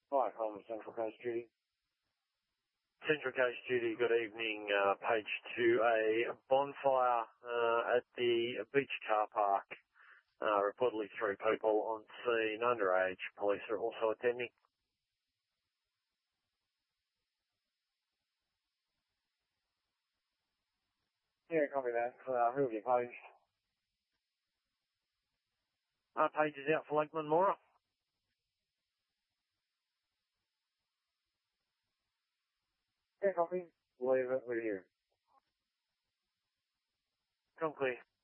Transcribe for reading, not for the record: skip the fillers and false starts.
Hi, I'm Central Coast Duty. Central Coast Duty, good evening. Page 2, a bonfire at the beach car park. Reportedly 3 people on scene, underage. Police are also attending. Yeah, copy that. Who have you paged? Page is out for Lakeland Mora. Yeah, copy. Leave it with you. Come clear.